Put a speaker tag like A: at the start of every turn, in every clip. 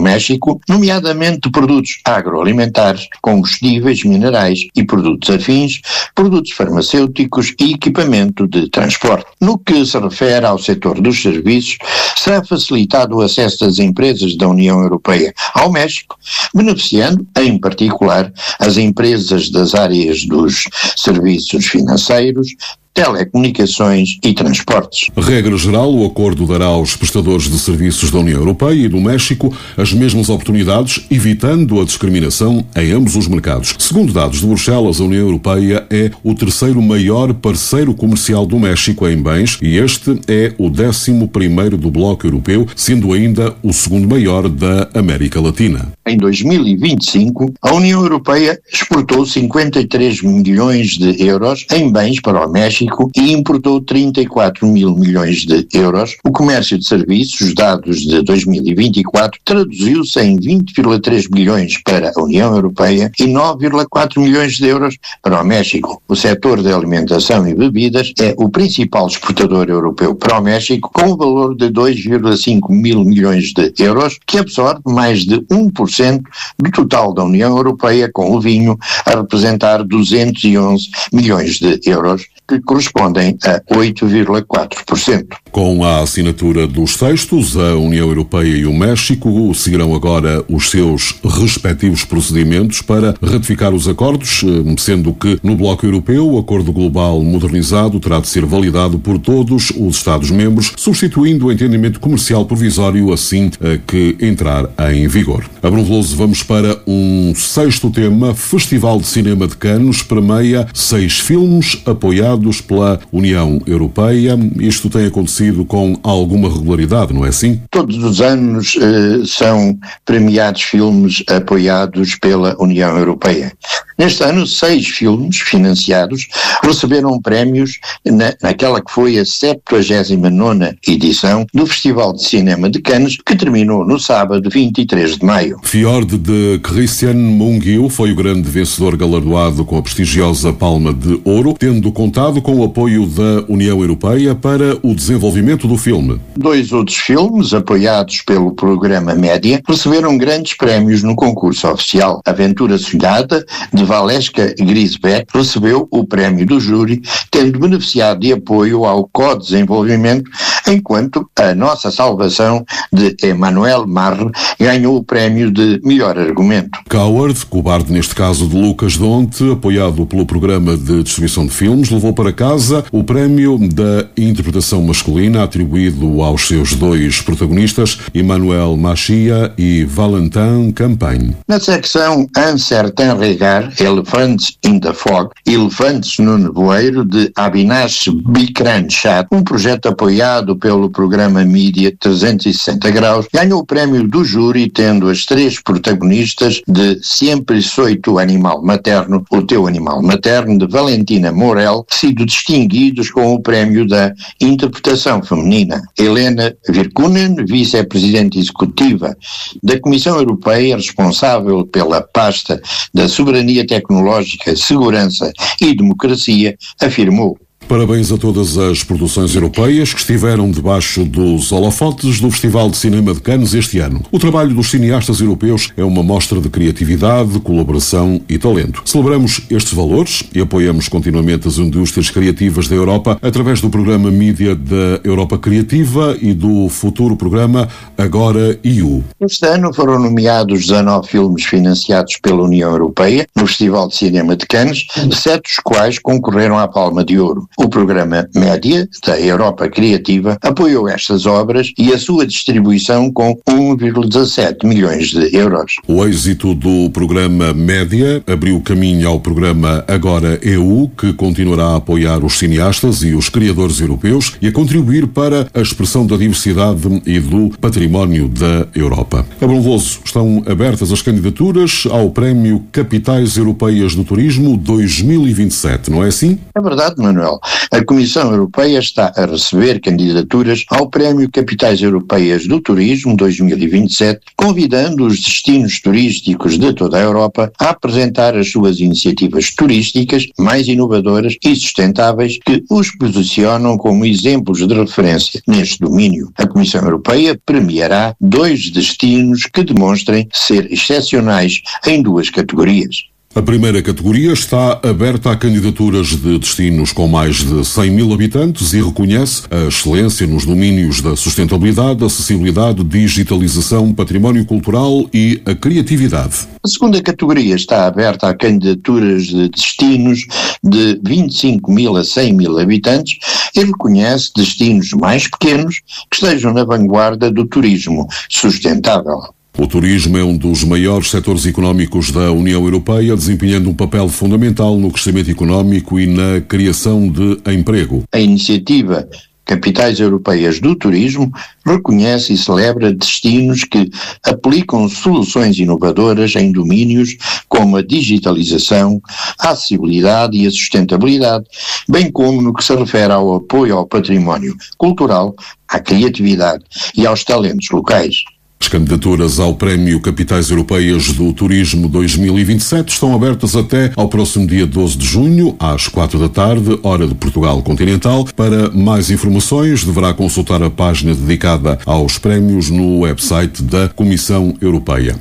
A: México, nomeadamente de produtos agroalimentares, combustíveis, minerais e produtos afins, produtos farmacêuticos e equipamento de transporte. No que se refere ao setor dos serviços, será facilitado o acesso das empresas da União Europeia ao México, beneficiando, em particular, as empresas das áreas dos serviços financeiros, telecomunicações e transportes.
B: Regra geral, o acordo dará aos prestadores de serviços da União Europeia e do México as mesmas oportunidades, evitando a discriminação em ambos os mercados. Segundo dados de Bruxelas, a União Europeia é o terceiro maior parceiro comercial do México em bens e este é o 11º do bloco europeu, sendo ainda o segundo maior da América Latina.
A: Em 2025, a União Europeia exportou 53 milhões de euros em bens para o México e importou 34 mil milhões de euros. O comércio de serviços, os dados de 2024, traduziu-se em 20,3 bilhões para a União Europeia e 9,4 milhões de euros para o México. O setor da alimentação e bebidas é o principal exportador europeu para o México, com um valor de 2,5 mil milhões de euros, que absorve mais de 1% do total da União Europeia, com o vinho a representar 211 milhões de euros, que correspondem a 8,4%.
B: Com a assinatura dos textos, a União Europeia e o México seguirão agora os seus respectivos procedimentos para ratificar os acordos, sendo que no bloco europeu o acordo global modernizado terá de ser validado por todos os Estados-membros, substituindo o entendimento comercial provisório assim que entrar em vigor. A Bruno Veloso, vamos para um sexto tema. Festival de Cinema de Cannes premia 6 filmes apoiados pela União Europeia. Isto tem acontecido com alguma regularidade, não é assim?
A: Todos os anos são premiados filmes apoiados pela União Europeia. Neste ano, 6 filmes financiados receberam prémios naquela que foi a 79ª edição do Festival de Cinema de Cannes, que terminou no sábado 23 de maio.
B: Fjord, de Christian Mungiu, foi o grande vencedor galardoado com a prestigiosa Palma de Ouro, tendo contado com o apoio da União Europeia para o desenvolvimento do filme.
A: 2 outros filmes, apoiados pelo programa Média, receberam grandes prémios no concurso oficial. Aventura Sonhada, de Valeska Grisbeck, recebeu o prémio do júri, tendo beneficiado de apoio ao co-desenvolvimento, enquanto A Nossa Salvação, de Emmanuel Marre, ganhou o prémio de melhor argumento.
B: Coward, cobarde neste caso de Lucas Donte, apoiado pelo programa de distribuição de filmes, levou para casa o prémio da interpretação masculina, atribuído aos seus 2 protagonistas, Emmanuel Machia e Valentin Campagne.
A: Na secção Un certain regard, Elephants in the Fog, Elefantes no Nevoeiro, de Avinash Bikran Chat, um projeto apoiado pelo programa Mídia 360 Graus, ganhou o prémio do júri, tendo as 3 protagonistas de Sempre Soy Tu Animal Materno, O Teu Animal Materno, de Valentina Morel, sido distinguidos com o prémio da interpretação feminina. Helena Virkunen, vice-presidente executiva da Comissão Europeia, responsável pela pasta da soberania tecnológica, segurança e democracia, afirmou:
B: Parabéns a todas as produções europeias que estiveram debaixo dos holofotes do Festival de Cinema de Cannes este ano. O trabalho dos cineastas europeus é uma mostra de criatividade, colaboração e talento. Celebramos estes valores e apoiamos continuamente as indústrias criativas da Europa através do programa Mídia da Europa Criativa e do futuro programa Agora EU.
A: Este ano foram nomeados 19 filmes financiados pela União Europeia no Festival de Cinema de Cannes, 7 dos quais concorreram à Palma de Ouro. O programa Média, da Europa Criativa, apoiou estas obras e a sua distribuição com 1,17 milhões de euros.
B: O êxito do programa Média abriu caminho ao programa Agora EU, que continuará a apoiar os cineastas e os criadores europeus e a contribuir para a expressão da diversidade e do património da Europa. A Bruno Veloso, estão abertas as candidaturas ao Prémio Capitais Europeias do Turismo 2027, não é assim?
A: É verdade, Manuel. A Comissão Europeia está a receber candidaturas ao Prémio Capitais Europeias do Turismo 2027, convidando os destinos turísticos de toda a Europa a apresentar as suas iniciativas turísticas mais inovadoras e sustentáveis que os posicionam como exemplos de referência neste domínio. A Comissão Europeia premiará 2 destinos que demonstrem ser excepcionais em 2 categorias.
B: A primeira categoria está aberta a candidaturas de destinos com mais de 100 mil habitantes e reconhece a excelência nos domínios da sustentabilidade, acessibilidade, digitalização, património cultural e a criatividade.
A: A segunda categoria está aberta a candidaturas de destinos de 25 mil a 100 mil habitantes e reconhece destinos mais pequenos que estejam na vanguarda do turismo sustentável.
B: O turismo é um dos maiores setores económicos da União Europeia, desempenhando um papel fundamental no crescimento económico e na criação de emprego.
A: A iniciativa Capitais Europeias do Turismo reconhece e celebra destinos que aplicam soluções inovadoras em domínios como a digitalização, a acessibilidade e a sustentabilidade, bem como no que se refere ao apoio ao património cultural, à criatividade e aos talentos locais.
B: As candidaturas ao Prémio Capitais Europeias do Turismo 2027 estão abertas até ao próximo dia 12 de junho, às 4 da tarde, hora de Portugal continental. Para mais informações, deverá consultar a página dedicada aos prémios no website da Comissão Europeia.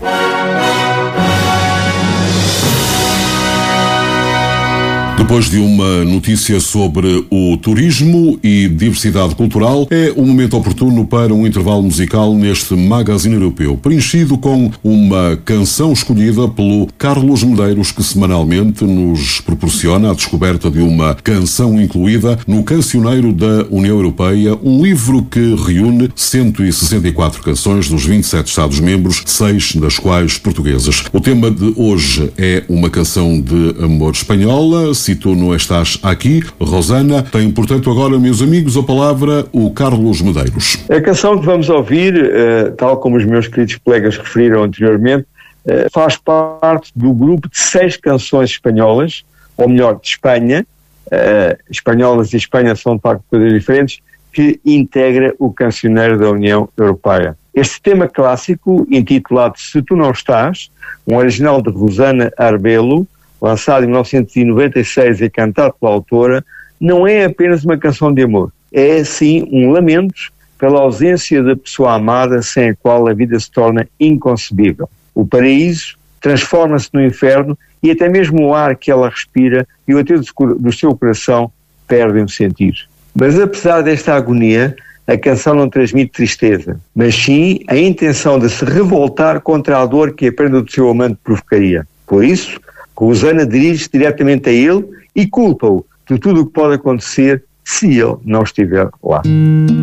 B: Depois de uma notícia sobre o turismo e diversidade cultural, é um momento oportuno para um intervalo musical neste Magazine Europeu, preenchido com uma canção escolhida pelo Carlos Medeiros, que semanalmente nos proporciona a descoberta de uma canção incluída no Cancioneiro da União Europeia, um livro que reúne 164 canções dos 27 Estados-membros, 6 das quais portuguesas. O tema de hoje é uma canção de amor espanhola. Se tu não estás aqui, Rosana, tem, portanto, agora, meus amigos, a palavra o Carlos Medeiros.
C: A canção que vamos ouvir, tal como os meus queridos colegas referiram anteriormente, faz parte do grupo de 6 canções espanholas, ou melhor, de Espanha. Espanholas e Espanha são de facto coisas diferentes, que integra o Cancioneiro da União Europeia. Este tema clássico, intitulado Se Tu Não Estás, um original de Rosana Arbelo, lançado em 1996 e cantado pela autora, não é apenas uma canção de amor. É, sim, um lamento pela ausência da pessoa amada sem a qual a vida se torna inconcebível. O paraíso transforma-se no inferno e até mesmo o ar que ela respira e o latido do seu coração perdem o sentido. Mas apesar desta agonia, a canção não transmite tristeza, mas sim a intenção de se revoltar contra a dor que a perda do seu amante provocaria. Por isso, Rosana dirige-se diretamente a ele e culpa-o de tudo o que pode acontecer se ele não estiver lá.